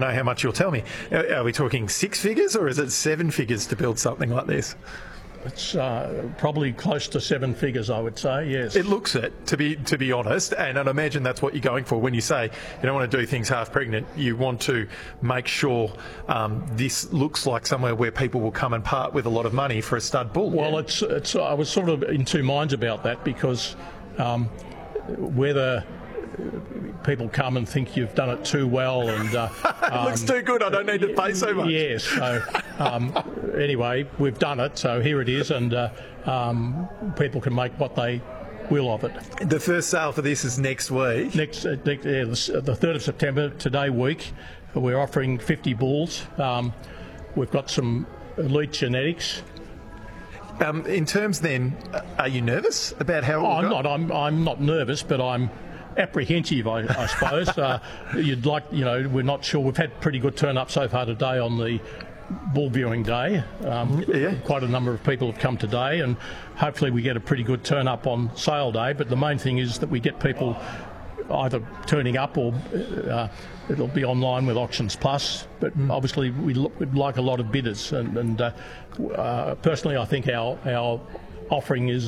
know how much you'll tell me. Are we talking six figures or is it seven figures to build something like this? It's probably close to seven figures, I would say, yes. It looks it, to be honest, and I'd imagine that's what you're going for when you say you don't want to do things half pregnant. You want to make sure this looks like somewhere where people will come and part with a lot of money for a stud bull. Well, it's I was sort of in two minds about that because whether people come and think you've done it too well and it looks too good, I don't need to pay so much. Yes, so anyway, we've done it, so here it is, and people can make what they will of it. The first sale for this is next week. The 3rd of September, today week, we're offering 50 bulls. We've got some elite genetics. In terms then, are you nervous about how it will go? I'm not nervous, but I'm apprehensive, I suppose. We're not sure. We've had pretty good turn up so far today on the bull viewing day. Quite a number of people have come today, and hopefully we get a pretty good turn up on sale day. But the main thing is that we get people either turning up or it'll be online with Auctions Plus. But obviously we'd like a lot of bidders, and personally I think our offering is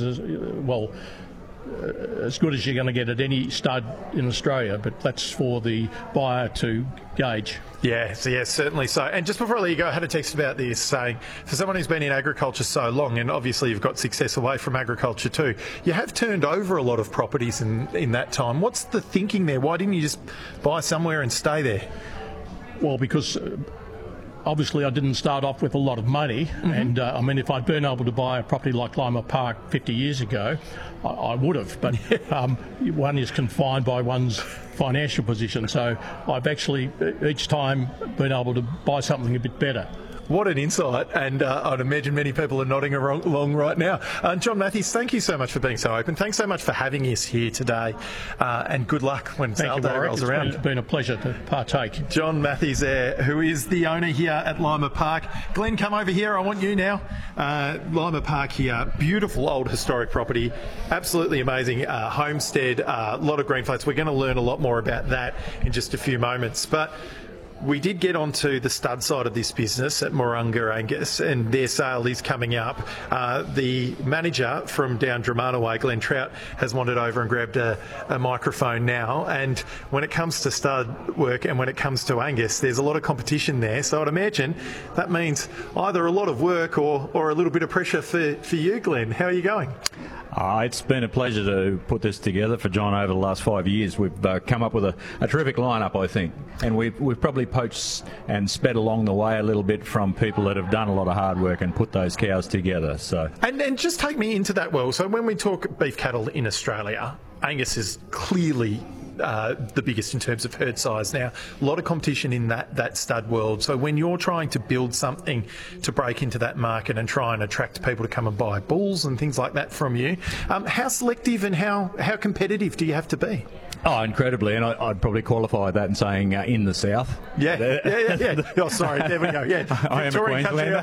as good as you're going to get at any stud in Australia, but that's for the buyer to gauge. Yes, certainly so. And just before I let you go, I had a text about this saying, for someone who's been in agriculture so long, and obviously you've got success away from agriculture too, you have turned over a lot of properties in that time. What's the thinking there? Why didn't you just buy somewhere and stay there? Well, because obviously I didn't start off with a lot of money, and if I'd been able to buy a property like Lima Park 50 years ago, I would have, but one is confined by one's financial position, so I've actually each time been able to buy something a bit better. What an insight, and I'd imagine many people are nodding along right now. John Matthews, thank you so much for being so open. Thanks so much for having us here today, and good luck when sale day rolls around. It's been a pleasure to partake. John Matthews there, who is the owner here at Lima Park. Glenn, come over here. I want you now. Lima Park here, beautiful old historic property, absolutely amazing homestead, a lot of green flats. We're going to learn a lot more about that in just a few moments, but we did get onto the stud side of this business at Moorunga Angus, and their sale is coming up. The manager from down Dramana Way, Glenn Trout, has wandered over and grabbed a microphone now. And when it comes to stud work and when it comes to Angus, there's a lot of competition there. So I'd imagine that means either a lot of work or a little bit of pressure for you, Glenn. How are you going? It's been a pleasure to put this together for John over the last 5 years. We've come up with a terrific lineup, I think, and we've probably poached and sped along the way a little bit from people that have done a lot of hard work and put those cows together. So, and just take me into that world. So when we talk beef cattle in Australia, Angus is clearly the biggest in terms of herd size now. A lot of competition in that stud world. So when you're trying to build something to break into that market and try and attract people to come and buy bulls and things like that from you, how selective and how competitive do you have to be? Oh, incredibly, and I'd probably qualify that in saying in the south. Yeah. Oh, sorry, there we go. Yeah, I am a Queenslander.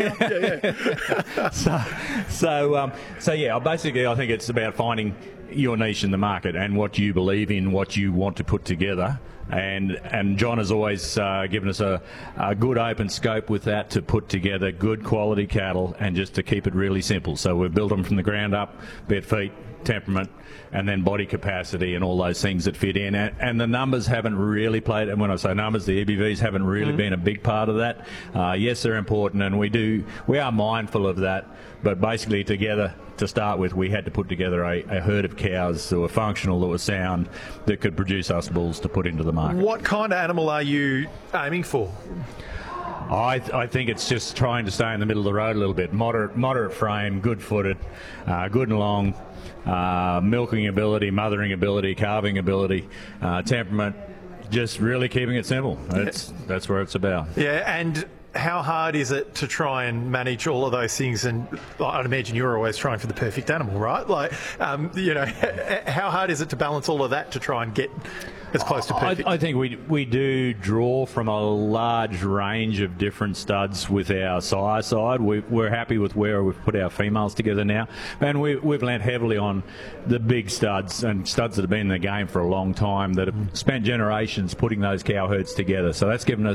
So yeah, basically, I think it's about finding your niche in the market and what you believe in, what you want to put together. And John has always given us a good open scope with that to put together good quality cattle and just to keep it really simple. So we've built them from the ground up, bare feet, temperament, and then body capacity and all those things that fit in. And the numbers haven't really played, and when I say numbers, the EBVs haven't really been a big part of that. Yes, they're important, and we are mindful of that, but basically together, to start with, we had to put together a herd of cows that were functional, that were sound, that could produce us bulls to put into the market. What kind of animal are you aiming for? I think it's just trying to stay in the middle of the road a little bit. Moderate frame, good-footed, good and long, milking ability, mothering ability, calving ability, temperament, just really keeping it simple. That's where it's about. Yeah, and how hard is it to try and manage all of those things? And I'd imagine you're always trying for the perfect animal, right? Like, how hard is it to balance all of that to try and get as close to perfect? I think we do draw from a large range of different studs with our sire side. We're happy with where we've put our females together now, and we've lent heavily on the big studs and studs that have been in the game for a long time, that have spent generations putting those cow herds together. So that's given us